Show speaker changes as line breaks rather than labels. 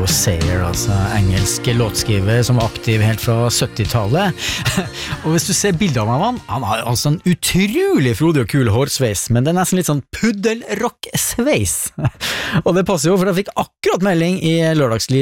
Sayer, altså engelsk låtskriver som var aktiv helt fra 70-tallet. Og hvis du ser bilder av han har altså en utrolig frodig og kul hårsveis, men det er nesten litt sånn puddelrock-sveis. Og det passer jo, for jeg fikk akkurat melding i lørdagsliv